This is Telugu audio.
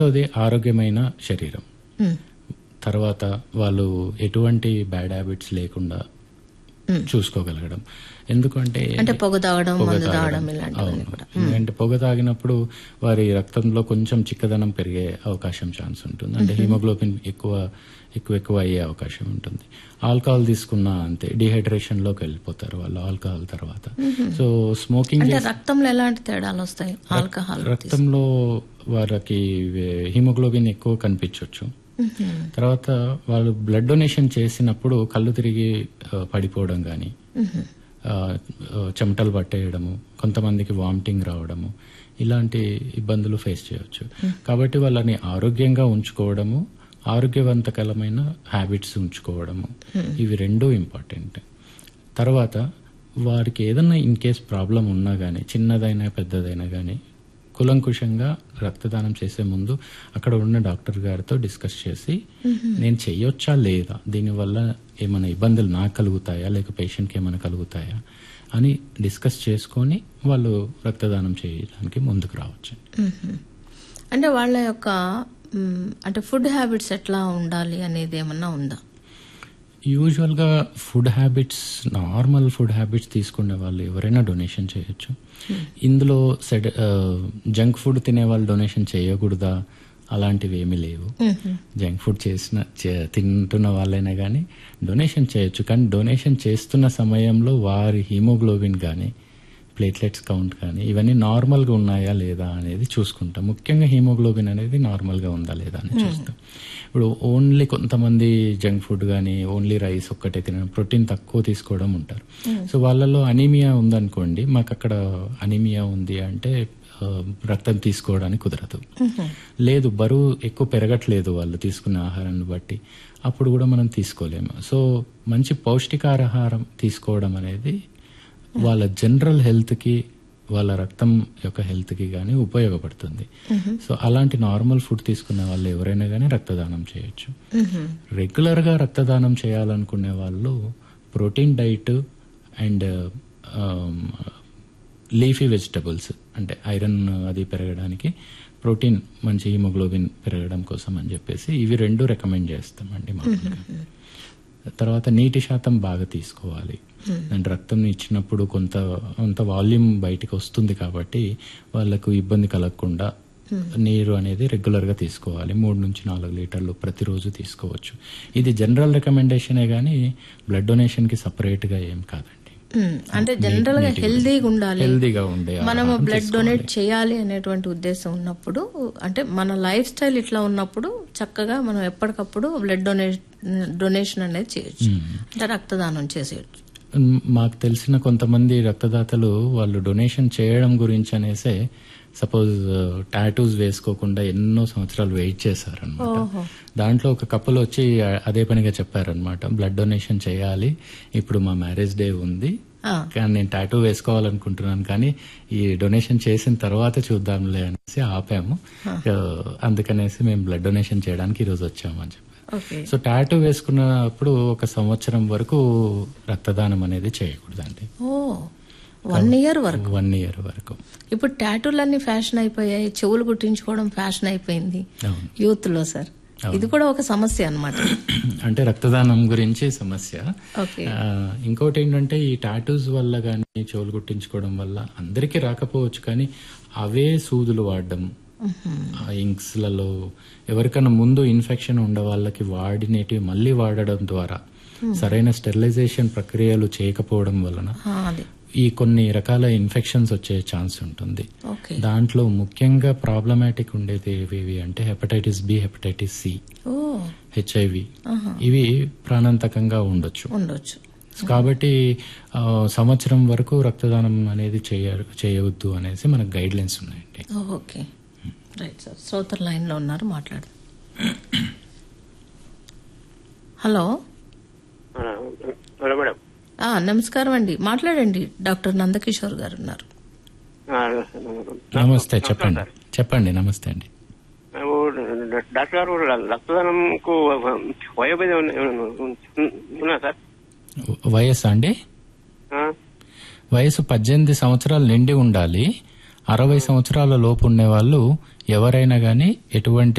అది ఆరోగ్యమైన శరీరం. తర్వాత వాళ్ళు ఎటువంటి బ్యాడ్ హ్యాబిట్స్ లేకుండా చూసుకోగలగడం. ఎందుకంటే పొగ తాగడం, అవును, ఎందుకంటే పొగ తాగినప్పుడు వారి రక్తంలో కొంచెం చిక్కదనం పెరిగే అవకాశం ఛాన్స్ ఉంటుంది. అంటే హిమోగ్లోబిన్ ఎక్కువ అయ్యే అవకాశం ఉంటుంది. ఆల్కహాల్ తీసుకున్నా అంతే, డిహైడ్రేషన్ లోకి వెళ్ళిపోతారు వాళ్ళు ఆల్కహాల్ తర్వాత. సో స్మోకింగ్ రక్తంలో ఎలాంటి తేడాలు వస్తాయి? ఆల్కహాల్ రక్తంలో వారికి హిమోగ్లోబిన్ ఎక్కువ కనిపించవచ్చు. తర్వాత వాళ్ళు బ్లడ్ డొనేషన్ చేసినప్పుడు కళ్ళు తిరిగి పడిపోవడం గాని, చెమటలు పట్టేయడము, కొంతమందికి వామిటింగ్ రావడము, ఇలాంటి ఇబ్బందులు ఫేస్ చేయవచ్చు. కాబట్టి వాళ్ళని ఆరోగ్యంగా ఉంచుకోవడము, ఆరోగ్యవంతకరమైన హ్యాబిట్స్ ఉంచుకోవడము, ఇవి రెండూ ఇంపార్టెంట్. తర్వాత వారికి ఏదన్నా ఇన్ కేస్ ప్రాబ్లం ఉన్నా గానీ, చిన్నదైనా పెద్దదైనా గానీ, కులంకుశంగా రక్తదానం చేసే ముందు అక్కడ ఉన్న డాక్టర్ గారితో డిస్కస్ చేసి నేను చెయ్యొచ్చా లేదా, దీనివల్ల ఏమైనా ఇబ్బందులు నాకు కలుగుతాయా లేక పేషెంట్కి ఏమైనా కలుగుతాయా అని డిస్కస్ చేసుకొని వాళ్ళు రక్తదానం చేయడానికి ముందుకు రావచ్చు. అంటే వాళ్ళ యొక్క ఫుడ్ హ్యాబిట్స్ ఎట్లా ఉండాలి అనేది ఏమన్నా ఉందా? యూజువల్ గా food habits, normal food habits తీసుకునే వాళ్ళు ఎవరైనా డొనేషన్ చేయొచ్చు. ఇందులో జంక్ ఫుడ్ తినే వాళ్ళు డొనేషన్ చేయకూడదా అలాంటివి ఏమీ లేవు. జంక్ ఫుడ్ తింటున్న వాళ్ళైనా కానీ డొనేషన్ చేయొచ్చు. కానీ డొనేషన్ చేస్తున్న సమయంలో వారి హీమోగ్లోబిన్ కానీ ప్లేట్లెట్స్ కౌంట్ కానీ ఇవన్నీ నార్మల్ గా ఉన్నాయా లేదా అనేది చూసుకుంటాం. ముఖ్యంగా హీమోగ్లోబిన్ అనేది నార్మల్ గా ఉందా లేదా అని చూస్తాం. ఇప్పుడు ఓన్లీ కొంతమంది జంక్ ఫుడ్ కానీ ఓన్లీ రైస్ ఒక్కటే తినడం, ప్రోటీన్ తక్కువ తీసుకోవడం ఉంటారు. సో వాళ్ళలో అనీమియా ఉందనుకోండి, మాకు అక్కడ అనీమియా ఉంది అంటే రక్తం తీసుకోవడానికి కుదరదు. లేదు, బరువు ఎక్కువ పెరగట్లేదు వాళ్ళు తీసుకున్న ఆహారాన్ని బట్టి, అప్పుడు కూడా మనం తీసుకోలేము. సో మంచి పౌష్టికాహారం తీసుకోవడం అనేది వాళ్ళ జనరల్ హెల్త్ కి, వాళ్ళ రక్తం యొక్క హెల్త్ కి గానీ ఉపయోగపడుతుంది. సో అలాంటి నార్మల్ ఫుడ్ తీసుకునే వాళ్ళు ఎవరైనా గానీ రక్తదానం చేయొచ్చు. రెగ్యులర్ గా రక్తదానం చేయాలనుకునే వాళ్ళు protein diet and leafy vegetables, అంటే ఐరన్ అది పెరగడానికి, ప్రోటీన్ మంచి హిమోగ్లోబిన్ పెరగడం కోసం అని చెప్పేసి ఇవి రెండు రికమెండ్ చేస్తామండి మామూలుగా. తర్వాత నీటి శాతం బాగా తీసుకోవాలి. అండ్ రక్తం ఇచ్చినప్పుడు కొంత వాల్యూమ్ బయటికి వస్తుంది కాబట్టి వాళ్ళకు ఇబ్బంది కలగకుండా నీరు అనేది రెగ్యులర్ గా తీసుకోవాలి. 3 నుంచి 4 లీటర్లు ప్రతిరోజు తీసుకోవచ్చు. ఇది జనరల్ రికమెండేషనే గానీ బ్లడ్ డొనేషన్ కి సపరేట్ గా ఏం కాదండి. అంటే జనరల్ గా హెల్దీగా ఉండే మనము బ్లడ్ డొనేట్ చేయాలి అనేటువంటి ఉద్దేశం ఉన్నప్పుడు, అంటే మన లైఫ్ స్టైల్ ఇట్లా ఉన్నప్పుడు చక్కగా మనం ఎప్పటికప్పుడు బ్లడ్ డొనేషన్ అనేది చేయొచ్చు, అంటే రక్తదానం చేసేయచ్చు. మాకు తెలిసిన కొంతమంది రక్తదాతలు వాళ్ళు డొనేషన్ చేయడం గురించి అనేసే సపోజ్ టాటూస్ వేసుకోకుండా ఎన్నో సంవత్సరాలు వెయిట్ చేశారనమాట. దాంట్లో ఒక కపుల్ వచ్చి అదే పనిగా చెప్పారనమాట, బ్లడ్ డొనేషన్ చేయాలి, ఇప్పుడు మా మ్యారేజ్ డే ఉంది కానీ నేను టాటూ వేసుకోవాలనుకుంటున్నాను, కానీ ఈ డొనేషన్ చేసిన తర్వాత చూద్దాంలే అనేసి ఆపాము. అందుకనేసి మేము బ్లడ్ డొనేషన్ చేయడానికి ఈరోజు వచ్చాము అని చెప్పారు. సో టాటూ వేసుకున్నప్పుడు 1 సంవత్సరం వరకు రక్తదానం అనేది చేయకూడదండి. 1 ఇయర్ వరకు? 1 ఇయర్ వరకు. ఇప్పుడు టాటూలన్నీ ఫ్యాషన్ అయిపోయాయి, చెవులు కుట్టించుకోవడం ఫ్యాషన్ అయిపోయింది యూత్ లో సార్. ఇది కూడా ఒక సమస్య అన్నమాట. అంటే రక్తదానం గురించి సమస్య. ఇంకోటి ఏంటంటే ఈ టాటూస్ వల్ల గానీ చెవులు కుట్టించుకోవడం వల్ల అందరికీ రాకపోవచ్చు, కానీ అవే సూదులు వాడడం, ఇంక్స్ లలో ఎవరికైనా ముందు ఇన్ఫెక్షన్ ఉండే వాళ్ళకి వాడినేటివి మళ్లీ వాడడం ద్వారా సరైన స్టెరిలైజేషన్ ప్రక్రియలు చేయకపోవడం వలన ఈ కొన్ని రకాల ఇన్ఫెక్షన్స్ వచ్చే ఛాన్స్ ఉంటుంది. దాంట్లో ముఖ్యంగా ప్రాబ్లమాటిక్ ఉండేది ఏవి అంటే hepatitis B, hepatitis C, HIV, ఇవి ప్రాణాంతకంగా ఉండొచ్చు. కాబట్టి సంవత్సరం వరకు రక్తదానం అనేది చేయవద్దు అనేసి మనకు గైడ్ లైన్స్ ఉన్నాయండి. Okay, right sir. శ్రోతర్ లైన్ లో ఉన్నారు, మాట్లాడు. Hello madam. నమస్కారం అండి, మాట్లాడండి. డాక్టర్ నందకిషోర్ గారు ఉన్నారు. నమస్తే, చెప్పండి. నమస్తే అండి. డాక్టర్ గారు, రక్తదానంకు వయోభేదం ఉన్నా సార్? వయస్సు అండి? వయసు 18 సంవత్సరాలు నిండి ఉండాలి. 60 సంవత్సరాల లోపు ఉండే వాళ్ళు ఎవరైనా కానీ ఎటువంటి